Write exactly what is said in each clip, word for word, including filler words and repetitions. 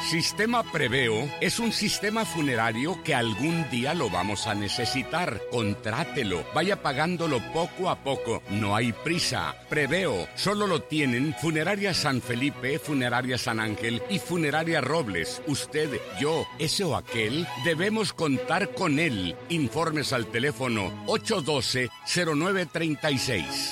Sistema Preveo es un sistema funerario que algún día lo vamos a necesitar. Contrátelo, vaya pagándolo poco a poco. No hay prisa. Preveo solo lo tienen Funeraria San Felipe, Funeraria San Ángel y Funeraria Robles. Usted, yo, ese o aquel, debemos contar con él. Informes al teléfono ocho uno dos, cero nueve tres seis.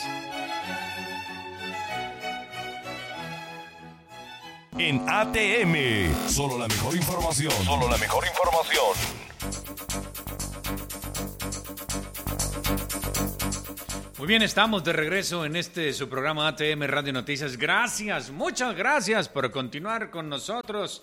En A T M, solo la mejor información. Solo la mejor información. Muy bien, estamos de regreso en este su programa A T M Radio Noticias. Gracias, muchas gracias por continuar con nosotros.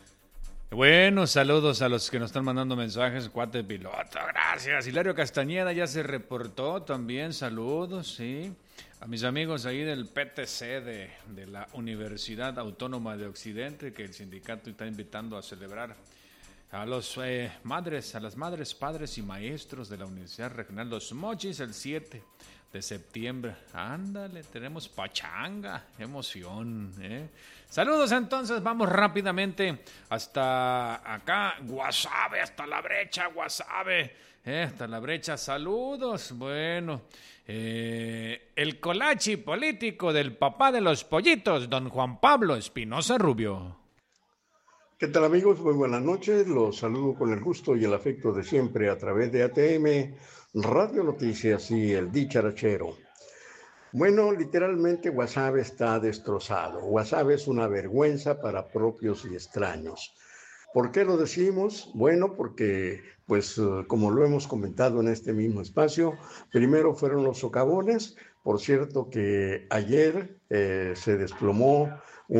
Bueno, saludos a los que nos están mandando mensajes. Cuate piloto, gracias. Hilario Castañeda ya se reportó también, saludos, sí. A mis amigos ahí del P T C de, de la Universidad Autónoma de Occidente, que el sindicato está invitando a celebrar. A los eh, madres, a las madres, padres y maestros de la Universidad Regional Los Mochis el siete de septiembre. Ándale, tenemos pachanga, emoción, ¿eh? Saludos entonces, vamos rápidamente hasta acá, Guasave, hasta la brecha, Guasave, ¿eh? Hasta la brecha, saludos, bueno, eh, el colachi político del papá de los pollitos, don Juan Pablo Espinosa Rubio. ¿Qué tal amigos? Muy buenas noches, los saludo con el gusto y el afecto de siempre a través de A T M, Radio Noticias y el Dicharachero. Bueno, literalmente Guasave está destrozado. Guasave es una vergüenza para propios y extraños. ¿Por qué lo decimos? Bueno, porque, pues, como lo hemos comentado en este mismo espacio, primero fueron los socavones. Por cierto que ayer eh, se desplomó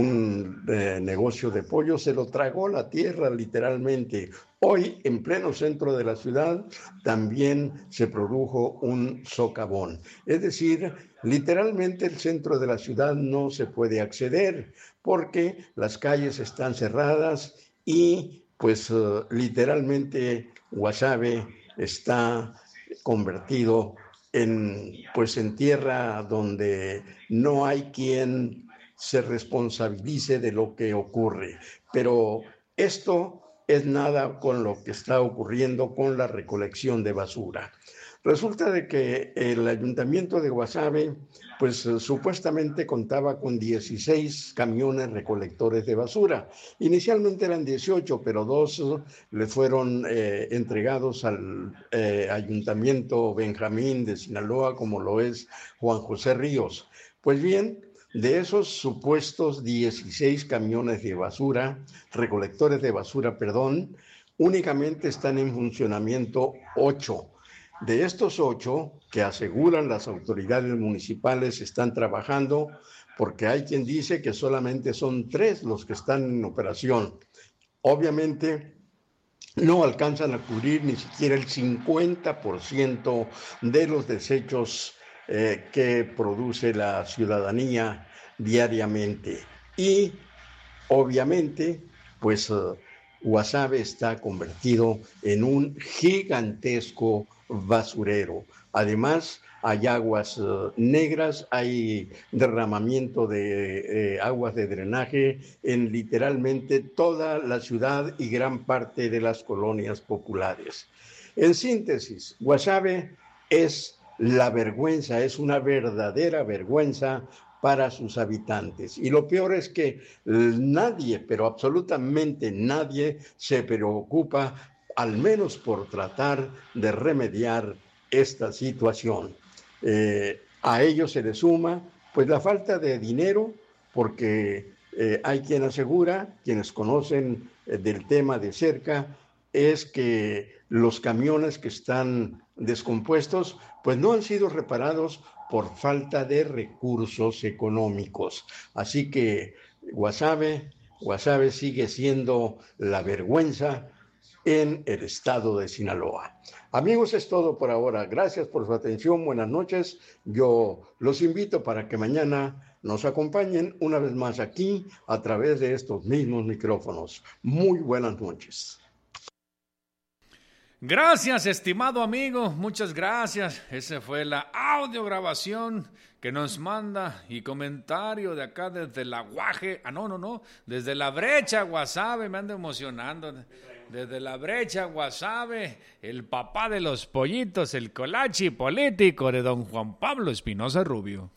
un eh, negocio de pollo, se lo tragó la tierra literalmente. Hoy, en pleno centro de la ciudad, también se produjo un socavón. Es decir, literalmente el centro de la ciudad no se puede acceder porque las calles están cerradas y pues uh, literalmente Guasave está convertido en, pues, en tierra donde no hay quien se responsabilice de lo que ocurre. Pero esto es nada con lo que está ocurriendo con la recolección de basura. Resulta de que el ayuntamiento de Guasave, pues supuestamente contaba con dieciséis camiones recolectores de basura. Inicialmente eran dieciocho, pero dos le fueron eh, entregados al eh, ayuntamiento Benjamín de Sinaloa, como lo es Juan José Ríos. Pues bien, de esos supuestos dieciséis camiones de basura, recolectores de basura, perdón, únicamente están en funcionamiento ocho. De estos ocho, que aseguran las autoridades municipales están trabajando, porque hay quien dice que solamente son tres los que están en operación. Obviamente, no alcanzan a cubrir ni siquiera el cincuenta por ciento de los desechos eh, que produce la ciudadanía diariamente. Y, obviamente, pues uh, Guasave está convertido en un gigantesco basurero. Además, hay aguas uh, negras, hay derramamiento de eh, aguas de drenaje en literalmente toda la ciudad y gran parte de las colonias populares. En síntesis, Guasave es la vergüenza, es una verdadera vergüenza para sus habitantes. Y lo peor es que nadie, pero absolutamente nadie, se preocupa, al menos por tratar de remediar esta situación. Eh, a ello se le suma pues la falta de dinero, porque eh, hay quien asegura, quienes conocen eh, del tema de cerca, es que los camiones que están descompuestos pues no han sido reparados por falta de recursos económicos. Así que Guasave, Guasave sigue siendo la vergüenza en el estado de Sinaloa. Amigos, es todo por ahora. Gracias por su atención. Buenas noches. Yo los invito para que mañana nos acompañen una vez más aquí a través de estos mismos micrófonos. Muy buenas noches. Gracias, estimado amigo. Muchas gracias. Esa fue la audiograbación que nos manda y comentario de acá desde la Guaje, ah no, no, no, desde la Brecha, Guasave, me ando emocionando, desde la Brecha, Guasave, el papá de los pollitos, el colachi político de don Juan Pablo Espinosa Rubio.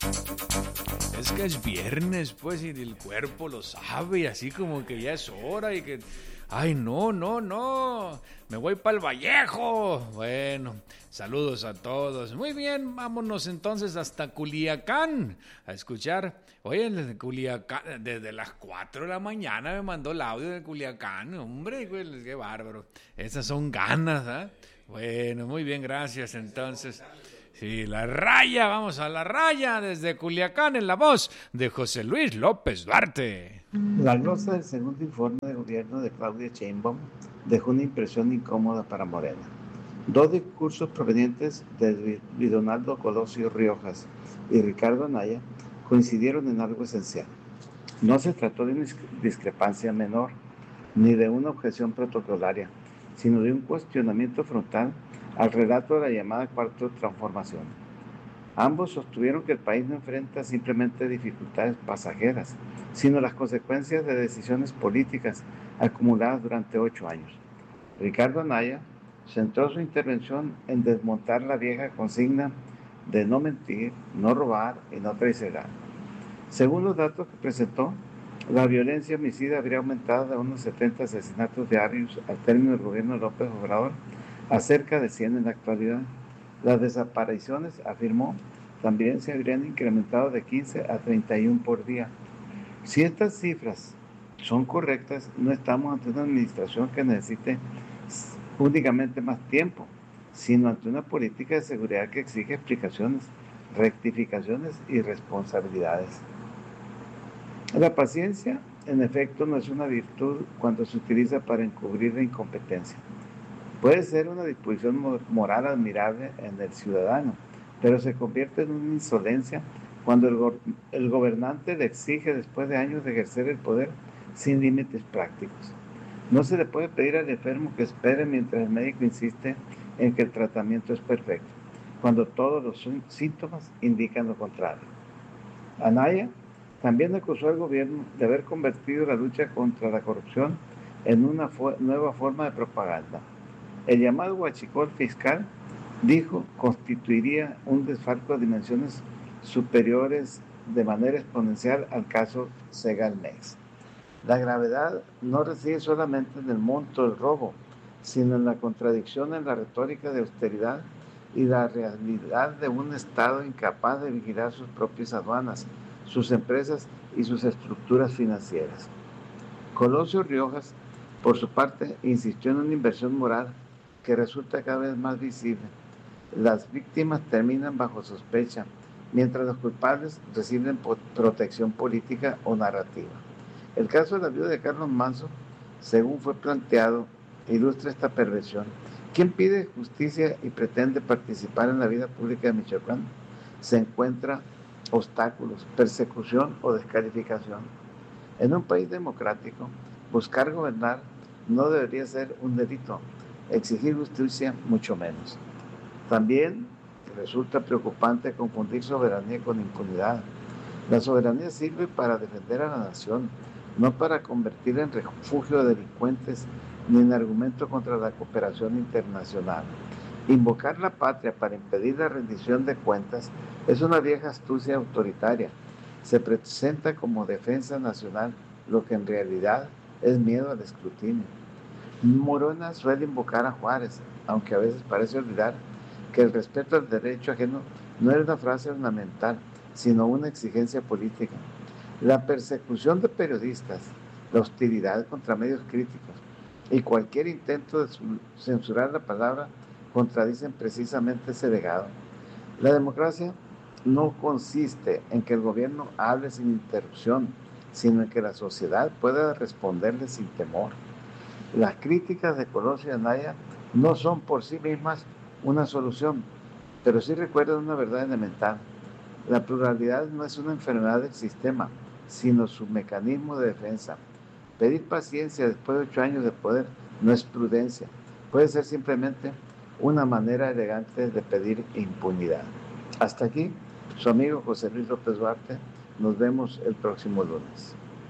Es que es viernes, pues, y el cuerpo lo sabe, y así como que ya es hora y que... ¡Ay, no, no, no! ¡Me voy para el Vallejo! Bueno, saludos a todos. Muy bien, vámonos entonces hasta Culiacán a escuchar. Oye, desde Culiacán, desde las cuatro de la mañana me mandó el audio de Culiacán. Hombre, qué bárbaro. Esas son ganas, ¿eh? Bueno, muy bien, gracias entonces. Sí, la raya, vamos a la raya desde Culiacán en la voz de José Luis López Duarte. La glosa del segundo informe de gobierno de Claudia Sheinbaum dejó una impresión incómoda para Morena. Dos discursos provenientes de Luis Donaldo Colosio Riojas y Ricardo Anaya coincidieron en algo esencial. No se trató de una discrepancia menor, ni de una objeción protocolaria, sino de un cuestionamiento frontal al relato de la llamada cuarta transformación. Ambos sostuvieron que el país no enfrenta simplemente dificultades pasajeras, sino las consecuencias de decisiones políticas acumuladas durante ocho años. Ricardo Anaya centró su intervención en desmontar la vieja consigna de no mentir, no robar y no traicionar. Según los datos que presentó, la violencia homicida habría aumentado de unos setenta asesinatos diarios al término del gobierno de López Obrador a cerca de cien en la actualidad. Las desapariciones, afirmó, también se habrían incrementado de quince a treinta y uno por día. Si estas cifras son correctas, no estamos ante una administración que necesite únicamente más tiempo, sino ante una política de seguridad que exige explicaciones, rectificaciones y responsabilidades. La paciencia, en efecto, no es una virtud cuando se utiliza para encubrir la incompetencia. Puede ser una disposición moral admirable en el ciudadano, pero se convierte en una insolencia cuando el, go- el gobernante le exige después de años de ejercer el poder sin límites prácticos. No se le puede pedir al enfermo que espere mientras el médico insiste en que el tratamiento es perfecto, cuando todos los síntomas indican lo contrario. Anaya también acusó al gobierno de haber convertido la lucha contra la corrupción en una fu- nueva forma de propaganda. El llamado huachicol fiscal, dijo, constituiría un desfalco de dimensiones superiores de manera exponencial al caso Segalmex. La gravedad no reside solamente en el monto del robo, sino en la contradicción en la retórica de austeridad y la realidad de un Estado incapaz de vigilar sus propias aduanas, sus empresas y sus estructuras financieras. Colosio Riojas, por su parte, insistió en una inversión moral que resulta cada vez más visible. Las víctimas terminan bajo sospecha, mientras los culpables reciben protección política o narrativa. El caso de la viuda de Carlos Manzo, según fue planteado, ilustra esta perversión. ¿Quién pide justicia y pretende participar en la vida pública de Michoacán? Se encuentra obstáculos, persecución o descalificación. En un país democrático, buscar gobernar no debería ser un delito, exigir justicia mucho menos. También resulta preocupante confundir soberanía con impunidad. La soberanía sirve para defender a la nación, no para convertirla en refugio de delincuentes ni en argumento contra la cooperación internacional. Invocar la patria para impedir la rendición de cuentas es una vieja astucia autoritaria. Se presenta como defensa nacional, lo que en realidad es miedo al escrutinio. Morena suele invocar a Juárez, aunque a veces parece olvidar que el respeto al derecho ajeno no es una frase ornamental, sino una exigencia política. La persecución de periodistas, la hostilidad contra medios críticos y cualquier intento de censurar la palabra contradicen precisamente ese legado. La democracia no consiste en que el gobierno hable sin interrupción, sino en que la sociedad pueda responderle sin temor. Las críticas de Colosio y Anaya no son por sí mismas una solución, pero sí recuerdan una verdad elemental. La pluralidad no es una enfermedad del sistema, sino su mecanismo de defensa. Pedir paciencia después de ocho años de poder no es prudencia, puede ser simplemente una manera elegante de pedir impunidad. Hasta aquí Su amigo José Luis López Duarte. Nos vemos el próximo lunes.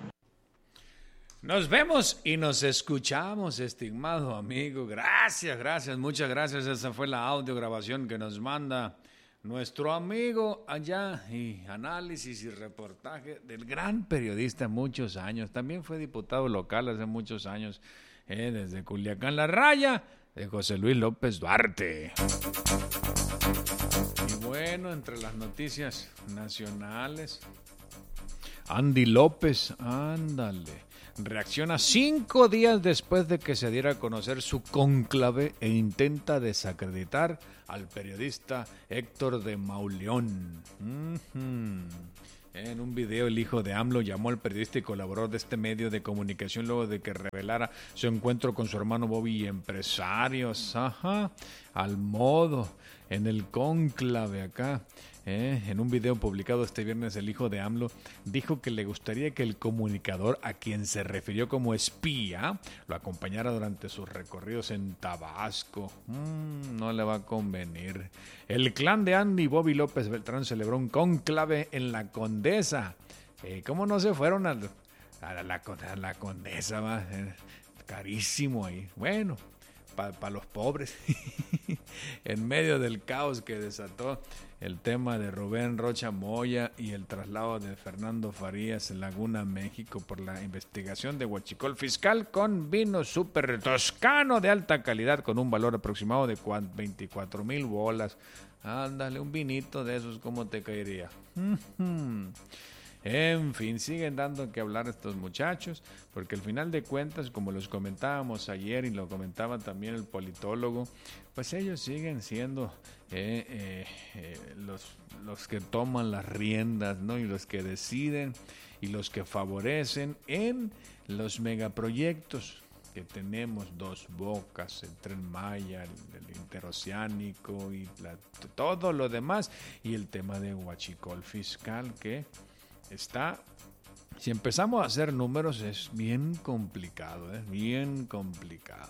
Nos vemos y nos escuchamos, estimado amigo. Gracias, gracias, muchas gracias. Esa fue la audiograbación que nos manda nuestro amigo allá, y análisis y reportaje del gran periodista, muchos años. También fue diputado local hace muchos años, eh, desde Culiacán, La Raya, de José Luis López Duarte. Y bueno, entre las noticias nacionales, Andy López, ándale, reacciona cinco días después de que se diera a conocer su cónclave e intenta desacreditar al periodista Héctor de Mauleón. Uh-huh. En un video, el hijo de AMLO llamó al periodista y colaborador de este medio de comunicación luego de que revelara su encuentro con su hermano Bobby y empresarios. Ajá, al modo, en el cónclave acá. Eh, en un video publicado este viernes, el hijo de AMLO dijo que le gustaría que el comunicador, a quien se refirió como espía, lo acompañara durante sus recorridos en Tabasco. Mm, no le va a convenir. El clan de Andy Bobby López Beltrán celebró un cónclave en la Condesa. Eh, ¿Cómo no se fueron a, a, la, a la Condesa? Va? Eh, carísimo ahí. Bueno, para pa los pobres. En medio del caos que desató el tema de Rubén Rocha Moya y el traslado de Fernando Farías en Laguna, México, por la investigación de huachicol fiscal con vino súper toscano de alta calidad con un valor aproximado de veinticuatro mil bolas. Ándale, un vinito de esos, ¿cómo te caería? En fin, siguen dando que hablar estos muchachos, porque al final de cuentas, como los comentábamos ayer y lo comentaba también el politólogo, pues ellos siguen siendo eh, eh, eh, los, los que toman las riendas, ¿no? Y los que deciden y los que favorecen en los megaproyectos que tenemos, Dos Bocas, el Tren Maya, el, el interoceánico y la, todo lo demás, y el tema de huachicol fiscal que está, si empezamos a hacer números, es bien complicado, es ¿eh? bien complicado.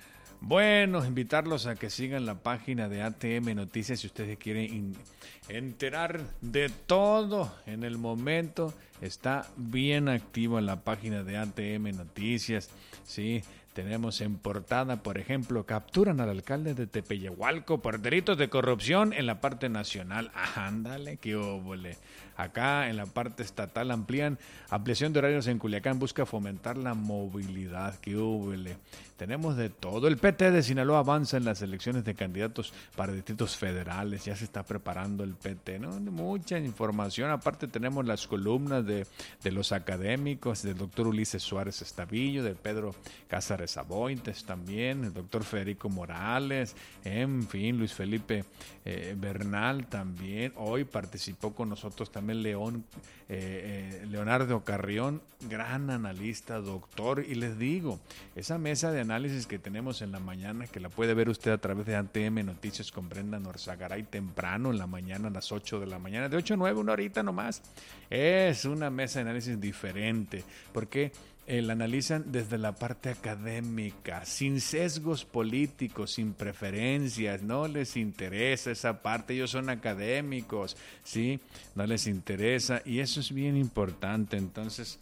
Bueno, invitarlos a que sigan la página de A T M Noticias si ustedes quieren in- enterar de todo en el momento. Está bien activa la página de A T M Noticias, sí. Tenemos en portada, por ejemplo, capturan al alcalde de Tepeyahualco por delitos de corrupción en la parte nacional. Ah, ándale, qué óvole. Acá en la parte estatal amplían ampliación de horarios en Culiacán, busca fomentar la movilidad. Qué óvole. Tenemos de todo. El P T de Sinaloa avanza en las elecciones de candidatos para distritos federales. Ya se está preparando el P T, ¿no? Mucha información. Aparte tenemos las columnas de, de los académicos, del doctor Ulises Suárez Estavillo, de Pedro Cázares Abointes también, el doctor Federico Morales, en fin, Luis Felipe eh, Bernal también. Hoy participó con nosotros también León, eh, eh, Leonardo Carrión, gran analista, doctor. Y les digo, esa mesa de análisis que tenemos en la mañana, que la puede ver usted a través de A T M Noticias con Brenda Norzagaray temprano en la mañana, a las ocho de la mañana, de ocho a nueve, una horita nomás. Es una mesa de análisis diferente, porque Eh, la analizan desde la parte académica, sin sesgos políticos, sin preferencias. No les interesa esa parte, ellos son académicos, ¿sí? No les interesa, y eso es bien importante. Entonces,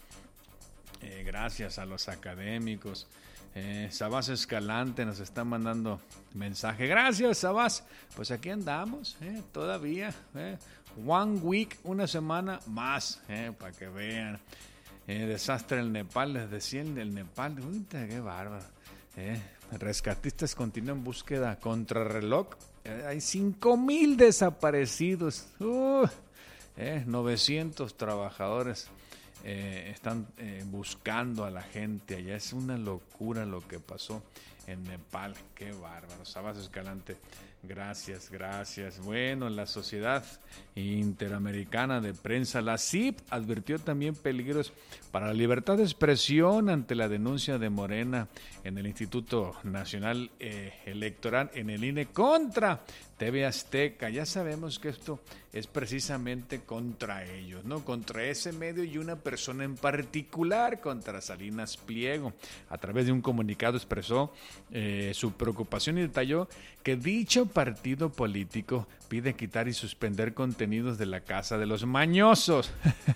eh, gracias a los académicos. Eh, Sabás Escalante nos está mandando mensaje. Gracias, Sabás. Pues aquí andamos, eh, todavía. Eh. One week, una semana más, eh, para que vean. Eh, desastre en Nepal, les decía el del Nepal, uy, qué bárbaro. Eh, rescatistas continúan en búsqueda contrarreloj. Eh, hay cinco mil desaparecidos. Uh, eh, novecientos trabajadores eh, están eh, buscando a la gente allá. Es una locura lo que pasó en Nepal. Qué bárbaro. Sabás Escalante, gracias, gracias. Bueno, la Sociedad Interamericana de Prensa, la C I P, advirtió también peligros para la libertad de expresión ante la denuncia de Morena en el Instituto Nacional eh, Electoral, en el I N E, contra T V Azteca. Ya sabemos que esto es precisamente contra ellos, ¿no? Contra ese medio y una persona en particular, contra Salinas Pliego. A través de un comunicado expresó eh, su preocupación y detalló que dicho partido político pide quitar y suspender contenidos de la Casa de los Mañosos.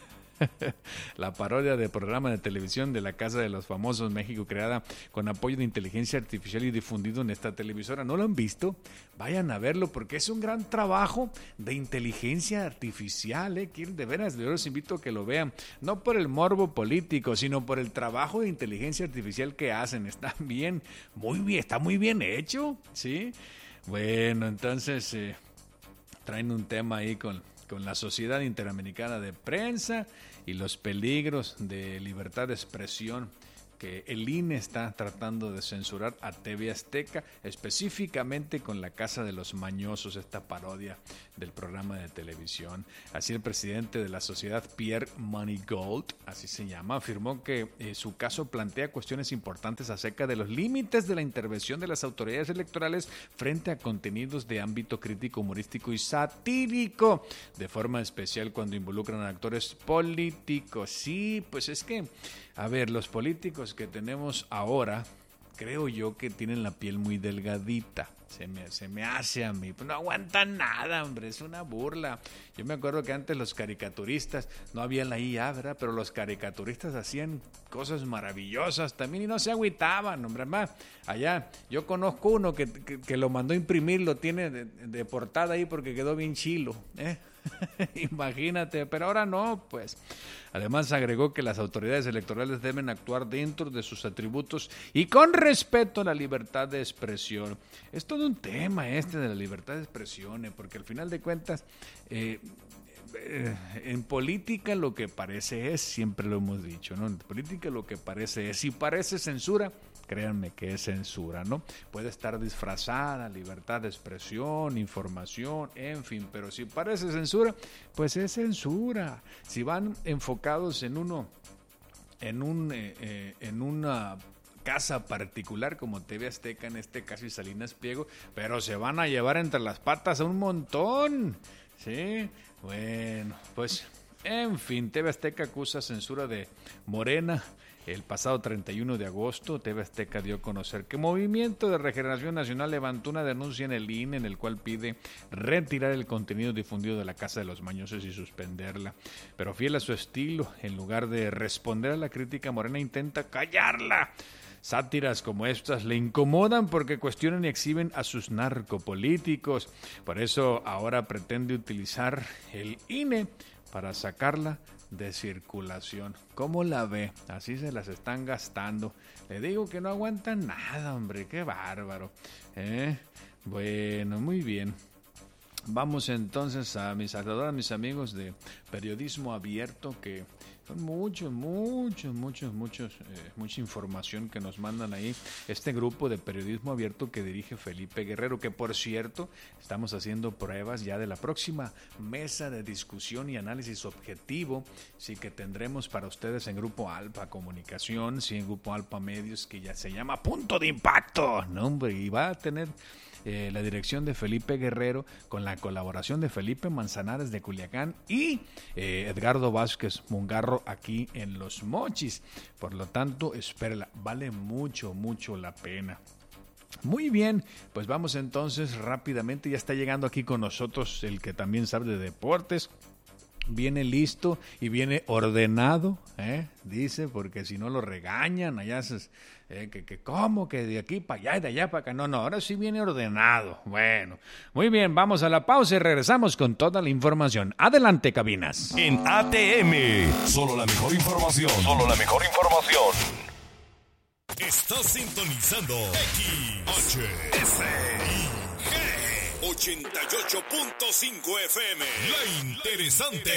La parodia de programa de televisión de la Casa de los Famosos México, creada con apoyo de inteligencia artificial y difundido en esta televisora. ¿No lo han visto? Vayan a verlo porque es un gran trabajo de inteligencia artificial, ¿eh? De veras, yo los invito a que lo vean. No por el morbo político, sino por el trabajo de inteligencia artificial que hacen. Está bien, muy bien, está muy bien hecho, ¿sí? Bueno, entonces eh, traen un tema ahí con... con la Sociedad Interamericana de Prensa y los peligros de libertad de expresión que el I N E está tratando de censurar a T V Azteca, específicamente con la Casa de los Mañosos, esta parodia del programa de televisión. Así el presidente de la sociedad, Pierre Manigault, así se llama, afirmó que eh, su caso plantea cuestiones importantes acerca de los límites de la intervención de las autoridades electorales frente a contenidos de ámbito crítico, humorístico y satírico, de forma especial cuando involucran a actores políticos. Sí, pues es que, a ver, los políticos que tenemos ahora, creo yo que tienen la piel muy delgadita. Se me, se me hace a mí. Pues no aguantan nada, hombre. Es una burla. Yo me acuerdo que antes los caricaturistas, no había la I A, ¿verdad? Pero los caricaturistas hacían cosas maravillosas también y no se agüitaban, hombre. Más allá, yo conozco uno que, que, que lo mandó a imprimir, lo tiene de, de portada ahí porque quedó bien chilo, ¿eh? Imagínate, pero ahora no, pues. Además agregó que las autoridades electorales deben actuar dentro de sus atributos y con respeto a la libertad de expresión. Es todo un tema este de la libertad de expresión, ¿eh? Porque al final de cuentas, eh, eh, en política lo que parece es, siempre lo hemos dicho, ¿no? En política lo que parece es, si parece censura, créanme que es censura, ¿no? Puede estar disfrazada, libertad de expresión, información, en fin, pero si parece censura, pues es censura. Si van enfocados en uno, en un, eh, eh, en una casa particular como T V Azteca, en este caso y Salinas Pliego, pero se van a llevar entre las patas a un montón, ¿sí? Bueno, pues, en fin, T V Azteca acusa censura de Morena. El pasado treinta y uno de agosto, T V Azteca dio a conocer que Movimiento de Regeneración Nacional levantó una denuncia en el I N E en el cual pide retirar el contenido difundido de la Casa de los Mañosos y suspenderla. Pero fiel a su estilo, en lugar de responder a la crítica, Morena intenta callarla. Sátiras como estas le incomodan porque cuestionan y exhiben a sus narcopolíticos. Por eso ahora pretende utilizar el I N E para sacarla de circulación. ¿Cómo la ve? Así se las están gastando. Le digo que no aguantan nada, hombre, qué bárbaro. ¿Eh? Bueno, muy bien. Vamos entonces a mis a mis amigos de Periodismo Abierto, que son muchos, muchos, muchos, muchos, eh, mucha información que nos mandan ahí. Este grupo de Periodismo Abierto que dirige Felipe Guerrero, que por cierto, estamos haciendo pruebas ya de la próxima mesa de discusión y análisis objetivo, sí que tendremos para ustedes en Grupo Alfa Comunicación, sí en Grupo Alfa Medios, que ya se llama Punto de Impacto, ¿no, hombre? Y va a tener Eh, la dirección de Felipe Guerrero con la colaboración de Felipe Manzanares de Culiacán y eh, Edgardo Vázquez Mungarro aquí en Los Mochis. Por lo tanto, espérala, vale mucho, mucho la pena. Muy bien, pues vamos entonces rápidamente, ya está llegando aquí con nosotros el que también sabe de deportes. Viene listo y viene ordenado, ¿eh? Dice, porque si no lo regañan, allá se, eh, que, que cómo, que de aquí para allá y de allá para acá. No, no, ahora sí viene ordenado. Bueno, muy bien, vamos a la pausa y regresamos con toda la información. Adelante, cabinas. En A T M, solo la mejor información. Solo la mejor información. Estás sintonizando X H S I G ochenta y ocho punto cinco F M. La interesante.